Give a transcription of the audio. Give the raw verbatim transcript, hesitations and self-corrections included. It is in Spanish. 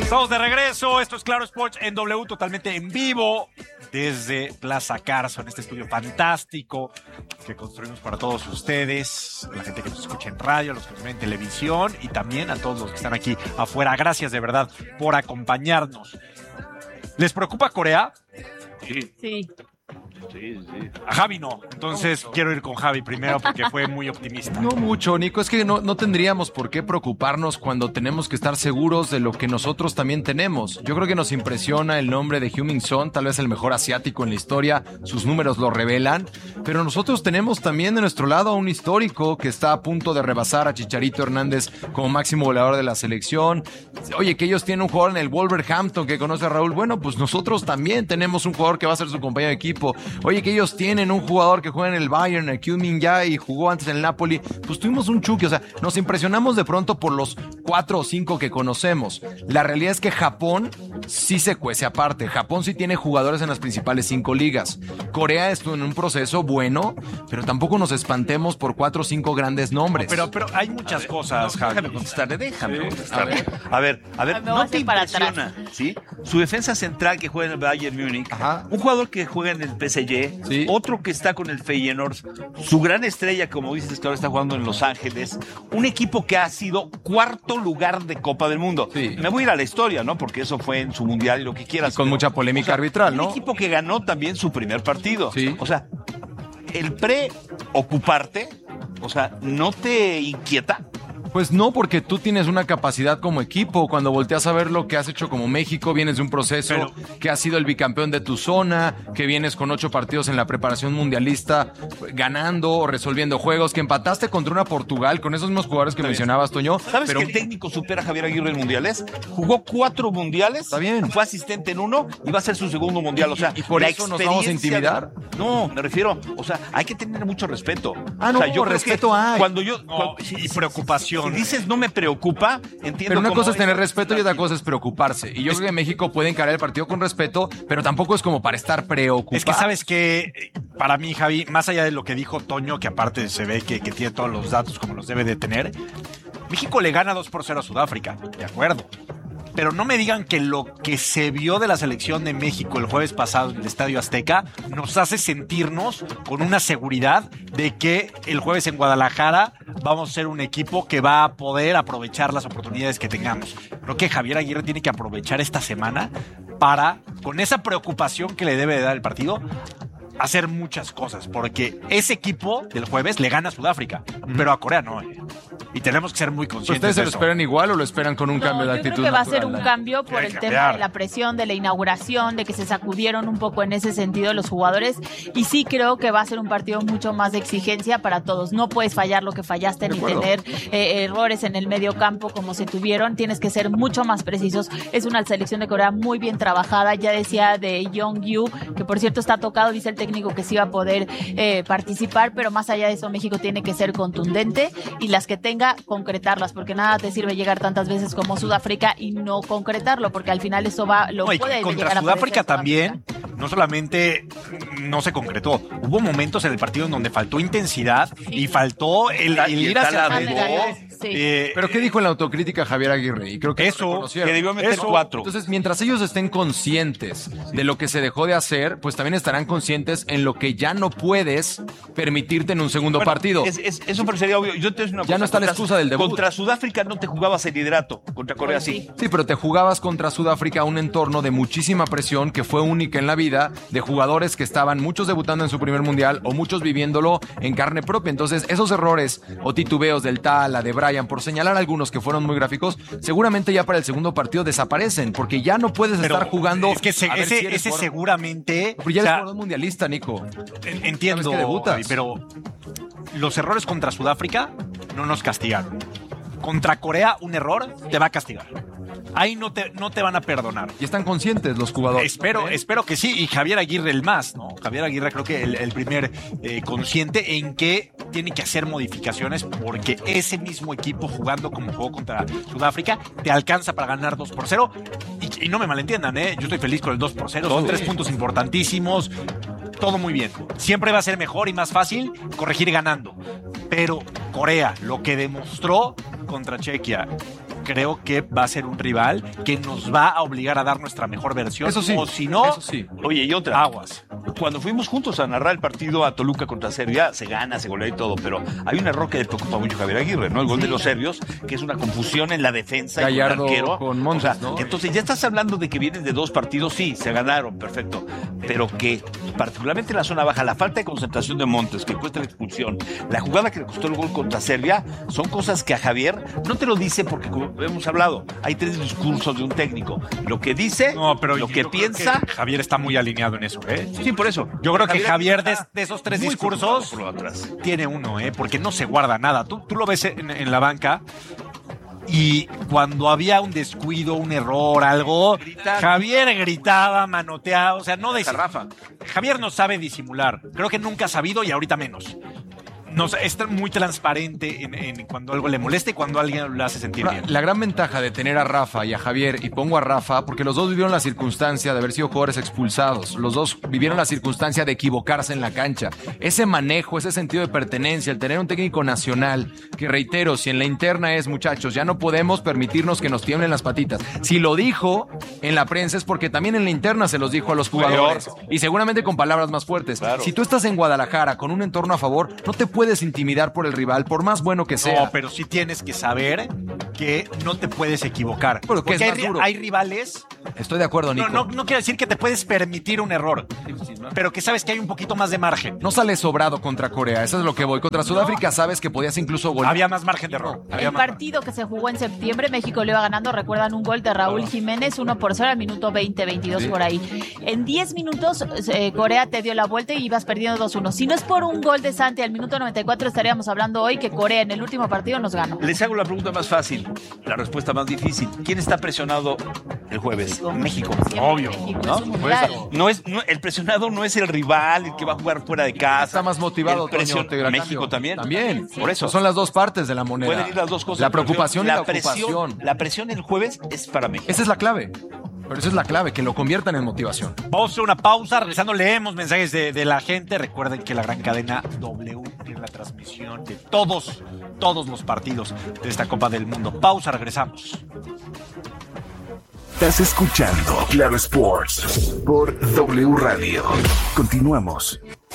Estamos de regreso, esto es Claro Sports en W, totalmente en vivo desde Plaza Carso, en este estudio fantástico que construimos para todos ustedes, la gente que nos escucha en radio, los que nos ven en televisión y también a todos los que están aquí afuera. Gracias de verdad por acompañarnos. ¿Les preocupa Corea? Sí. Sí. Sí, sí. A Javi no, entonces quiero ir con Javi primero porque fue muy optimista. No mucho, Nico, es que no, no tendríamos por qué preocuparnos cuando tenemos que estar seguros de lo que nosotros también tenemos. Yo creo que nos impresiona el nombre de Heung-min Son, tal vez el mejor asiático en la historia, sus números lo revelan, pero nosotros tenemos también de nuestro lado a un histórico que está a punto de rebasar a Chicharito Hernández como máximo goleador de la selección. Oye, que ellos tienen un jugador en el Wolverhampton que conoce a Raúl, bueno, pues nosotros también tenemos un jugador que va a ser su compañero de equipo. Oye, que ellos tienen un jugador que juega en el Bayern, el Heung-min ya, y jugó antes en el Napoli. Pues tuvimos un Chucky, o sea, nos impresionamos de pronto por los cuatro o cinco que conocemos. La realidad es que Japón sí se cuece aparte. Japón sí tiene jugadores en las principales cinco ligas. Corea estuvo en un proceso bueno, pero tampoco nos espantemos por cuatro o cinco grandes nombres. No, pero, pero hay muchas ver, cosas, no, Javi. Déjame contestarle, déjame Sí. contestarle. A ver, a ver, Me voy a ¿no te hacer para impresiona, sí? Su defensa central que juega en el Bayern Múnich, Ajá. un jugador que juega en el P S G, Sí. otro que está con el Feyenoord, su gran estrella, como dices, que ahora está jugando en Los Ángeles, un equipo que ha sido cuarto lugar de Copa del Mundo. Sí. Me voy a ir a la historia, ¿no? Porque eso fue en su mundial y lo que quieras. Y con pero, mucha polémica arbitral, ¿no? Un equipo que ganó también su primer partido. Sí. O sea, el preocuparte, o sea, ¿no te inquieta? Pues no, porque tú tienes una capacidad como equipo. Cuando volteas a ver lo que has hecho como México, vienes de un proceso Pero- que has sido el bicampeón de tu zona, que vienes con ocho partidos en la preparación mundialista, ganando, resolviendo juegos, que empataste contra una Portugal con esos mismos jugadores que Está bien. mencionabas, Toño. ¿Sabes pero que el técnico supera a Javier Aguirre en mundiales? Jugó cuatro mundiales, Está bien. fue asistente en uno y va a ser su segundo mundial. O sea, ¿Y por la eso nos vamos a experiencia intimidar? de- No, me refiero, o sea, hay que tener mucho respeto. Ah, no, o sea, yo creo respeto que hay. Cuando yo, No, cuando- y preocupación. Si dices no me preocupa, entiendo. Pero una cómo cosa es tener dices- respeto y otra cosa es preocuparse. Y yo creo que México puede encarar el partido con respeto, pero tampoco es como para estar preocupado. Es que sabes que para mí, Javi, más allá de lo que dijo Toño, que aparte se ve que, que tiene todos los datos como los debe de tener, México le gana dos por cero a Sudáfrica, de acuerdo. Pero no me digan que lo que se vio de la selección de México el jueves pasado en el Estadio Azteca nos hace sentirnos con una seguridad de que el jueves en Guadalajara vamos a ser un equipo que va a poder aprovechar las oportunidades que tengamos. Creo que Javier Aguirre tiene que aprovechar esta semana para, con esa preocupación que le debe de dar el partido, hacer muchas cosas, porque ese equipo del jueves le gana a Sudáfrica, pero a Corea no. eh. Y tenemos que ser muy conscientes ¿Ustedes se de lo eso. esperan igual o lo esperan con un No, cambio de yo actitud creo que va a ser natural? un cambio por Tiene el que tema cambiar. de la presión, de la inauguración, de que se sacudieron un poco en ese sentido los jugadores. Y sí creo que va a ser un partido mucho más de exigencia para todos. No puedes fallar lo que fallaste De ni acuerdo. tener eh, errores en el medio campo como se tuvieron. Tienes que ser mucho más precisos. Es una selección de Corea muy bien trabajada. Ya decía de Young-Yu, que por cierto está tocado, dice el técnico que sí va a poder eh, participar, pero más allá de eso México tiene que ser contundente y las que tenga, concretarlas, porque nada te sirve llegar tantas veces como Sudáfrica y no concretarlo, porque al final eso va, lo No, y puede contra llegar a Sudáfrica parecer también, no solamente no se concretó, hubo momentos en el partido en donde faltó intensidad y faltó el, el ir hacia la adentro. regó. Sí. Eh, Pero ¿qué dijo en la autocrítica Javier Aguirre? Y creo que Eso, lo reconocieron. Que debió meter Eso, cuatro. Entonces, mientras ellos estén conscientes de lo que se dejó de hacer, pues también estarán conscientes en lo que ya no puedes permitirte en un segundo Bueno, partido. es- es- eso parecería obvio. Yo te digo una Ya cosa, no está la contra- excusa del debut. Contra Sudáfrica no te jugabas el liderato. Contra Corea sí. Sí, pero te jugabas contra Sudáfrica un entorno de muchísima presión que fue única en la vida, de jugadores que estaban muchos debutando en su primer mundial o muchos viviéndolo en carne propia. Entonces, esos errores o titubeos del Tala, de Brian, por señalar algunos que fueron muy gráficos, seguramente ya para el segundo partido desaparecen, porque ya no puedes pero estar jugando. es que se- a ver ese, si eres ese jugador- seguramente, Pero ya o eres sea, jugador mundialista, Nico. en- entiendo, Sabes que debutas. Javi, pero los errores contra Sudáfrica no nos castigaron. Contra Corea, un error te va a castigar. Ahí no te, no te van a perdonar. Y están conscientes los jugadores. Espero, ¿Eh? espero que sí. Y Javier Aguirre el más, ¿no? Javier Aguirre creo que el, el primer eh, consciente en que tiene que hacer modificaciones porque ese mismo equipo jugando como jugó contra Sudáfrica te alcanza para ganar dos por cero. Y, y no me malentiendan, ¿eh? Yo estoy feliz con el dos por cero. Son Sí. tres puntos importantísimos. Todo muy bien. Siempre va a ser mejor y más fácil corregir ganando. Pero Corea, lo que demostró contra Chequia, creo que va a ser un rival que nos va a obligar a dar nuestra mejor versión. Eso sí. O si no, eso sí. Oye, y otra. Aguas. Cuando fuimos juntos a narrar el partido a Toluca contra Serbia, se gana, se golea y todo, pero hay un error que le preocupa mucho a Javier Aguirre, ¿no? El gol de los serbios, que es una confusión en la defensa Gallardo y con el arquero. con Montes, o sea, ¿no? Entonces ya estás hablando de que vienen de dos partidos, sí, se ganaron, perfecto, pero que particularmente en la zona baja, la falta de concentración de Montes, que cuesta la expulsión, la jugada que le costó el gol contra Serbia, son cosas que a Javier no te lo dice porque, como hemos hablado, hay tres discursos de un técnico. Lo que dice, No, pero lo yo que creo piensa... que Javier está muy alineado en eso, ¿eh? Sí, por eso. Yo creo que Javier, de, está de esos tres muy discursos, preocupado por lo atrás. tiene uno, ¿eh? Porque no se guarda nada. Tú, tú lo ves en, en la banca y cuando había un descuido, un error, algo, Grita. Javier gritaba, manoteaba, o sea, no Hasta dice. Rafa. Javier no sabe disimular. Creo que nunca ha sabido y ahorita menos. No, sé, es muy transparente en, en cuando algo le molesta y cuando alguien lo hace sentir Ahora, bien. la gran ventaja de tener a Rafa y a Javier, y pongo a Rafa porque los dos vivieron la circunstancia de haber sido jugadores expulsados, los dos vivieron la circunstancia de equivocarse en la cancha. Ese manejo, ese sentido de pertenencia, el tener un técnico nacional, que reitero, si en la interna es, muchachos, ya no podemos permitirnos que nos tiemblen las patitas. Si lo dijo en la prensa es porque también en la interna se los dijo a los jugadores, y seguramente con palabras más fuertes. Claro. Si tú estás en Guadalajara con un entorno a favor, no te puedes intimidar por el rival, por más bueno que sea. No, pero sí tienes que saber que no te puedes equivocar. Pero que Porque es hay, más ri- duro. hay rivales. Estoy de acuerdo, Nico. No, no, no quiero decir que te puedes permitir un error, pero que sabes que hay un poquito más de margen. No sales sobrado contra Corea, eso es lo que voy. Contra Sudáfrica sabes que podías incluso golear. Había más margen de error. Había El más partido que se jugó en septiembre, México le iba ganando, recuerdan un gol de Raúl Jiménez, uno por cero al minuto veinte, veintidós Sí. por ahí. En diez minutos eh, Corea te dio la vuelta y ibas perdiendo dos uno. Si no es por un gol de Santi al minuto noventa y cuatro, estaríamos hablando hoy que Corea en el último partido nos ganó. Les hago la pregunta más fácil, la respuesta más difícil. ¿Quién está presionado el jueves? México. Siempre Obvio, México, ¿no? es un mundial. No es, no, el presionado no es el rival, el que va a jugar fuera de casa. Está más motivado, El presión- Toño, te la México cambio. también. También. Por eso. Son las dos partes de la moneda. Pueden ir las dos cosas. La preocupación y la presión, ocupación. La presión el jueves es para México. Esa es la clave. Pero esa es la clave, que lo conviertan en motivación. Vamos a hacer una pausa, regresando leemos mensajes de, de la gente. Recuerden que la gran cadena W tiene la transmisión de todos, todos los partidos de esta Copa del Mundo. Pausa, regresamos. Estás escuchando Claro Sports por W Radio. Continuamos.